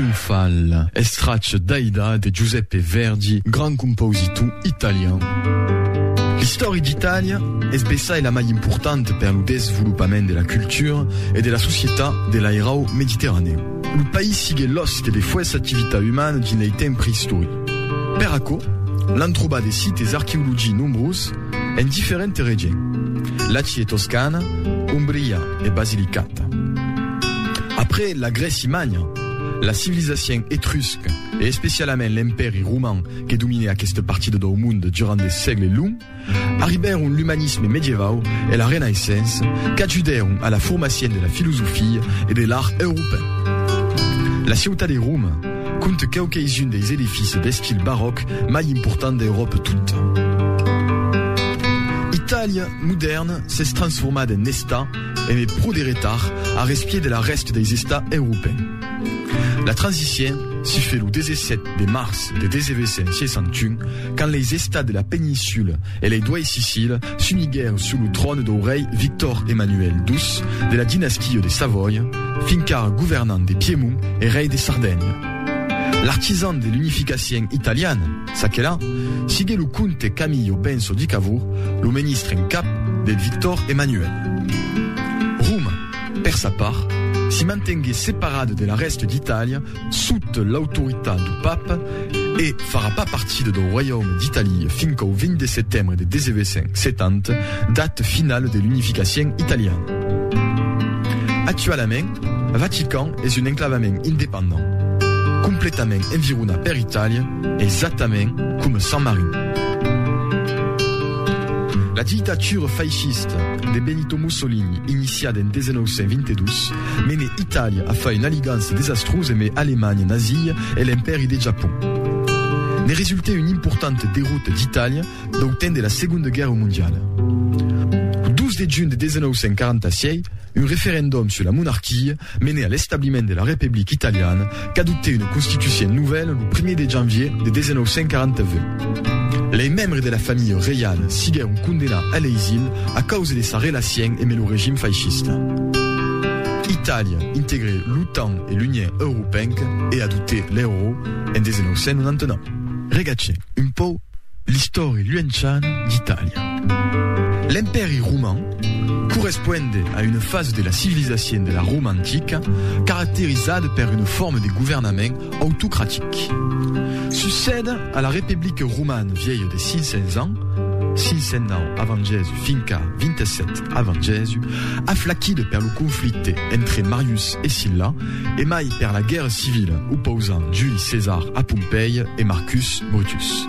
trionfale, estraccio d'Aida de Giuseppe Verdi, gran compositor italiano. L'histoire d'Italia es bessa la mai importante per lo desenvolupament de la cultura e della società dell'aerao mediterraneo. Il paese sigue l'oste de fues attività umane nei tempi preistorici. Per acco, l'han trobat de sites archeologici nombrosi in differenti regioni, Lazio e Toscana, Umbria e Basilicata. Après la Grèce magna, la civilisation étrusque et spécialement l'empire romain qui dominait aquesta partie del monde durant des siècles longs, arribèrent l'humanisme médiéval et la Renaissance qui ajudèrent à la formation de la philosophie et de l'art européen. La ciutat de Rome compte quelques-uns des édifices de style baroque mai importants d'Europe toute. L'Italie moderne s'est transformée en État et met pro de retard à respirer de la reste des États européens. La transition s'y fait le 17 mars de 1961 quand les États de la péninsule et les deux Siciles s'uniguèrent sous le trône du roi Victor Emmanuel II de la dynastie de Savoie, fincar gouvernant des Piémont et rei de Sardaigne. L'artisan de l'unification italienne, Sacchella, sigue le comte Camillo Benso di Cavour, le ministre en cap de Victor Emmanuel. Rome, per sa part, s'y mantenguait séparée de la reste d'Italie sous l'autorité du pape et fera pas partie du royaume d'Italie fin au 20 septembre de 1970, date finale de l'unification italienne. Actuellement, Vatican est un enclavement indépendant, complètement environné per Italie, exactement comme San Marino. La dictature fasciste de Benito Mussolini, initiée en 1922, menait l'Italie à faire une alliance désastreuse avec l'Allemagne nazie et l'Empire du Japon. Ne résultait une importante déroute d'Italie au temps de la Seconde Guerre mondiale. Le 12 juin de 1946, un référendum sur la monarchie menait à l'établissement de la République italienne qui adoptait une constitution nouvelle le 1er janvier de 1942. Les membres de la famille royale siguèrent condamnés à l'exil à cause de sa relation avec le régime fasciste. L'Italie intégrait l'OTAN et l'Union européenne et adoptait l'euro en 1999. Regardez un peu l'histoire lointaine d'Italie. L'Empire romain correspondait à une phase de la civilisation de la Rome antique caractérisée par une forme de gouvernement autocratique. Succède à la République romaine vieille de 500 ans, 500 ans avant Jésus, finca 27 avant Jésus, afflaquide par le conflit entre Marius et Sylla, et mai par la guerre civile opposant Jules César à Pompéi et Marcus Brutus.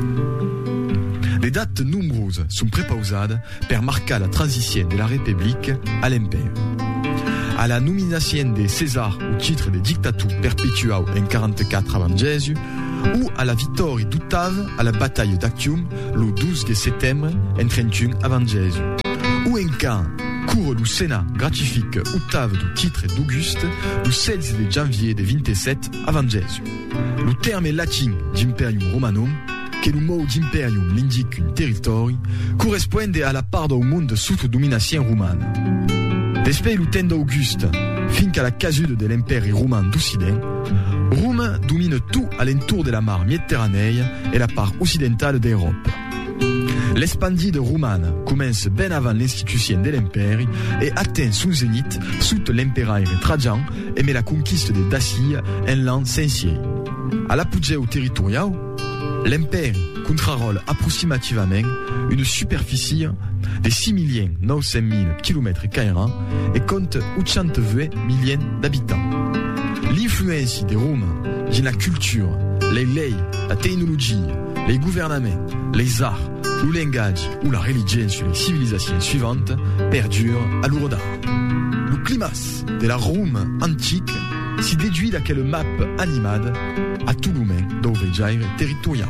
Les dates nombreuses sont préposées pour marquer la transition de la République à l'Empire. À la nomination de César au titre de dictature perpétuelle en 44 avant Jésus, ou à la victoire d'Octave à la bataille d'Actium le 12 septembre en 31 avant Jésus, ou en cas cours du Sénat gratifique Octave du titre d'Auguste le 16 janvier de 27 avant Jésus. Le terme latin d'Imperium Romanum, que le mot d'imperium l'indique un territoire, correspond à la part du monde sous domination romane. Depuis le temps d'Auguste, fin à la casude de l'Empire romain d'Occident, Rome domine tout alentour de la mer Méditerranée et la part occidentale d'Europe. L'expandide romane commence bien avant l'institution de l'Empire et atteint son zénith sous l'empereur Trajan et met la conquête de Dacie en l'an 500. À l'apogée territorial, l'Empire contrôle approximativement une superficie de 6 900 000 km² et compte 820 millions d'habitants. L'influence de Rome dans la culture, les lois, la technologie, les gouvernements, les arts, le langage ou la religion sur les civilisations suivantes perdure à l'ourdard. Le climat de la Rome antique s'y déduit de quelle map animade à tout l'humain d'Ovejaire territorial.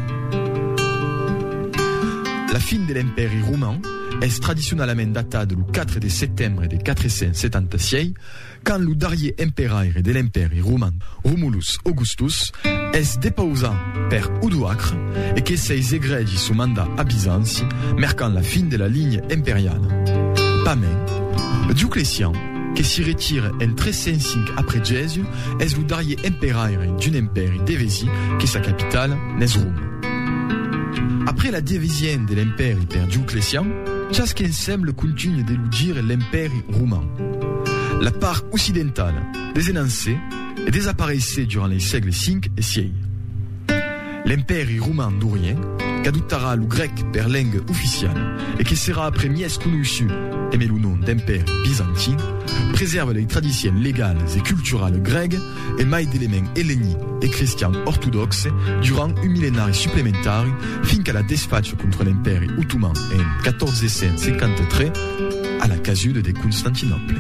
La fin de l'Empire romain est traditionnellement datée le 4 septembre de 476, quand le dernier empereur de l'Empire romain, Romulus Augustus, est déposé par Odoacre et que ses égrégis son mandat à Byzance, marquant la fin de la ligne impériale. Pas même, Dioclétien che si retire en 305 après Gesù es lo darrier imperaire d'un imperi devesi che sa capitale nes Rome. Après la division de l'imperi per Dioclétien, ciascun sembla continue d'éludire l'imperi romain. La part occidentale des énoncés et désapparaissait durant les siècles 5 et 6. L'imperi romain d'Orient, qu'adoptera le grec per langue officielle et qui sera après mies conosciu et le nom d'imperi byzantin, préserve les traditions légales et culturelles grecques et mai d'éléments helléniques et chrétiens orthodoxes durant un millénaire supplémentaire fin qu'à la desface contre l'imperi ottoman en 1453 à la casude de Constantinople.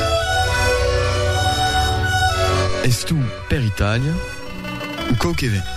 Est-tu per Italia ou quauque vent?